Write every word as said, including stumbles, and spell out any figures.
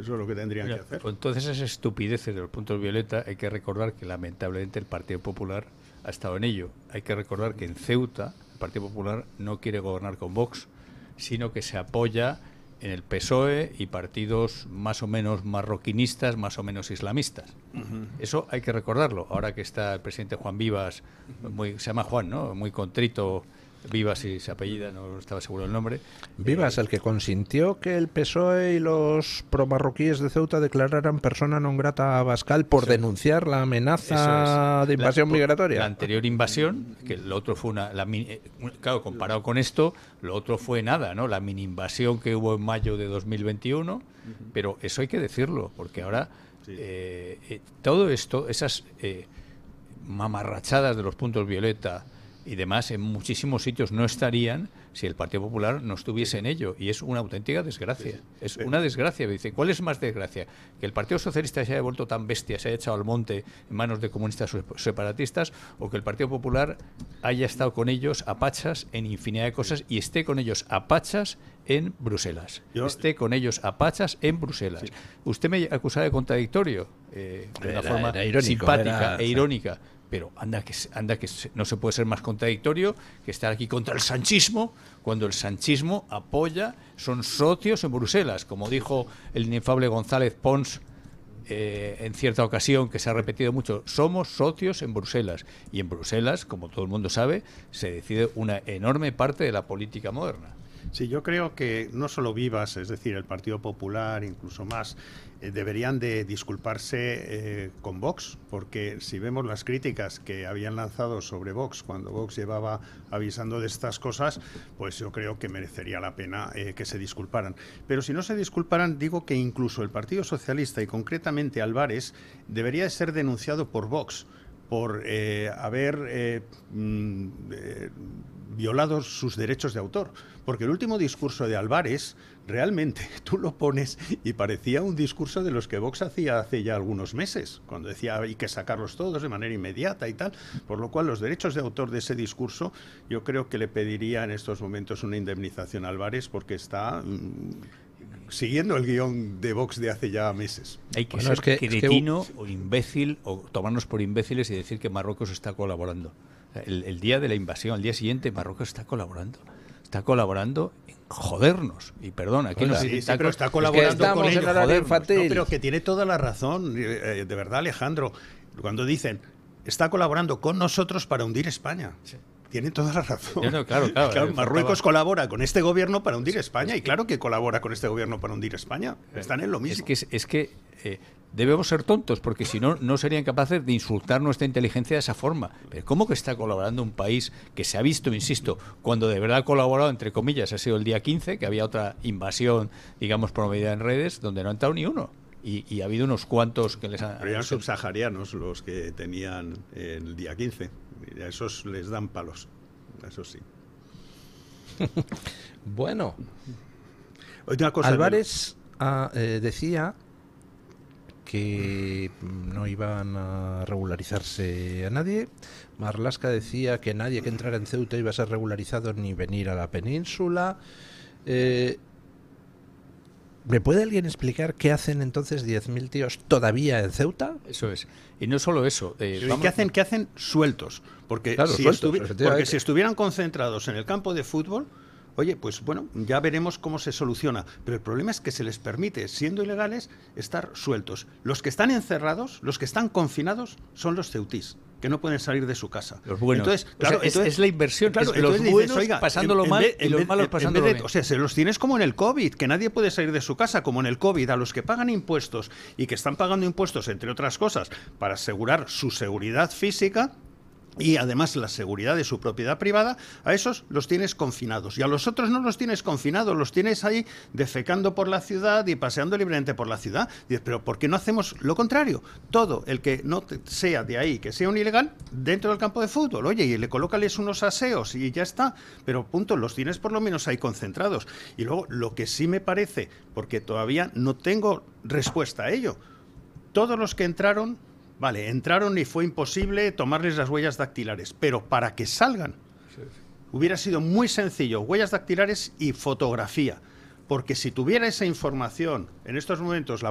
Eso es lo que tendrían Mira, que hacer. Con todas esas estupideces de los puntos violeta, hay que recordar que lamentablemente el Partido Popular ha estado en ello. Hay que recordar que en Ceuta el Partido Popular no quiere gobernar con Vox, sino que se apoya en el P S O E y partidos más o menos marroquinistas, más o menos islamistas. Uh-huh. Eso hay que recordarlo. Ahora que está el presidente Juan Vivas, muy, se llama Juan, ¿no? Muy contrito, Vivas si se apellida, no estaba seguro del nombre. Vivas, eh, el que consintió que el P S O E y los promarroquíes de Ceuta declararan persona non grata a Abascal por sí. denunciar la amenaza es. de invasión la, migratoria. La anterior invasión, que lo otro fue una... La, claro, comparado con esto, lo otro fue nada, ¿no? La mini invasión que hubo en mayo de dos mil veintiuno, uh-huh. pero eso hay que decirlo, porque ahora sí. eh, eh, todo esto, esas eh, mamarrachadas de los puntos violeta y demás, en muchísimos sitios no estarían si el Partido Popular no estuviese en ello, y es una auténtica desgracia. Es una desgracia. Me dice, ¿cuál es más desgracia? ¿Que el Partido Socialista se haya vuelto tan bestia, se haya echado al monte en manos de comunistas separatistas, o que el Partido Popular haya estado con ellos a pachas en infinidad de cosas y esté con ellos a pachas en Bruselas? Yo, esté con ellos a pachas en Bruselas. Sí. Usted me acusa de contradictorio, eh, de una era, forma era irónico, simpática era, e irónica. Pero anda que, anda que no se puede ser más contradictorio que estar aquí contra el sanchismo, cuando el sanchismo apoya, son socios en Bruselas, como dijo el inefable González Pons eh, en cierta ocasión, que se ha repetido mucho, somos socios en Bruselas. Y en Bruselas, como todo el mundo sabe, se decide una enorme parte de la política moderna. Sí, yo creo que no solo Vivas, es decir, el Partido Popular, incluso más, eh, deberían de disculparse eh, con Vox, porque si vemos las críticas que habían lanzado sobre Vox cuando Vox llevaba avisando de estas cosas, pues yo creo que merecería la pena eh, que se disculparan. Pero si no se disculparan, digo que incluso el Partido Socialista y concretamente Álvarez debería de ser denunciado por Vox, por eh, haber eh, mm, eh, violado sus derechos de autor. Porque el último discurso de Álvarez, realmente, tú lo pones y parecía un discurso de los que Vox hacía hace ya algunos meses, cuando decía hay que sacarlos todos de manera inmediata y tal. Por lo cual, los derechos de autor de ese discurso, yo creo que le pediría en estos momentos una indemnización a Álvarez, porque está mmm, siguiendo el guión de Vox de hace ya meses. Hay que bueno, ser es que, cretino es que... o imbécil, o tomarnos por imbéciles y decir que Marruecos está colaborando. El, el día de la invasión, al día siguiente, Marruecos está colaborando. Está colaborando en jodernos. Y perdón, aquí Hola, no sí, se está, pero está colaborando es que con ellos. No, pero que tiene toda la razón, eh, de verdad, Alejandro, cuando dicen está colaborando con nosotros para hundir España. Sí. Tiene toda la razón. No, no, claro, claro, claro, eh, Marruecos faltaba... colabora con este gobierno para hundir España, y claro que colabora con este gobierno para hundir España. Están en lo mismo. Es que, es, es que eh, debemos ser tontos, porque si no, no serían capaces de insultar nuestra inteligencia de esa forma. Pero ¿cómo que está colaborando un país que se ha visto, insisto, cuando de verdad ha colaborado, entre comillas, ha sido el día quince, que había otra invasión, digamos, promovida en redes, donde no ha entrado ni uno? Y, y ha habido unos cuantos que les han... Pero eran subsaharianos los que tenían el día quince. A esos les dan palos. Eso sí. Bueno. Otra cosa, Álvarez ah, eh, decía que no iban a regularizarse a nadie. Marlaska decía que nadie que entrara en Ceuta iba a ser regularizado ni venir a la península. Eh, ¿Me puede alguien explicar qué hacen entonces diez mil tíos todavía en Ceuta? Eso es. Y no solo eso. Eh, vamos... ¿Qué hacen? ¿Qué hacen sueltos? Porque, claro, si, sueltos, estuvi... porque si estuvieran concentrados en el campo de fútbol, oye, pues bueno, ya veremos cómo se soluciona. Pero el problema es que se les permite, siendo ilegales, estar sueltos. Los que están encerrados, los que están confinados, son los ceutís, que no pueden salir de su casa. Los buenos. Entonces, claro, o sea, es, entonces, es la inversión. Claro, es los dices, buenos oiga, pasándolo en, mal en, y los en, malos pasándolo de, bien. O sea, se los tienes como en el COVID, que nadie puede salir de su casa, como en el COVID. A los que pagan impuestos y que están pagando impuestos, entre otras cosas, para asegurar su seguridad física y además la seguridad de su propiedad privada, a esos los tienes confinados. Y a los otros no los tienes confinados, los tienes ahí defecando por la ciudad y paseando libremente por la ciudad. Dices, pero ¿por qué no hacemos lo contrario? Todo el que no sea de ahí, que sea un ilegal, dentro del campo de fútbol. Oye, y le colócales unos aseos y ya está. Pero punto, los tienes por lo menos ahí concentrados. Y luego, lo que sí me parece, porque todavía no tengo respuesta a ello, todos los que entraron... Vale, entraron y fue imposible tomarles las huellas dactilares, pero para que salgan sí, sí. hubiera sido muy sencillo, huellas dactilares y fotografía, porque si tuviera esa información en estos momentos la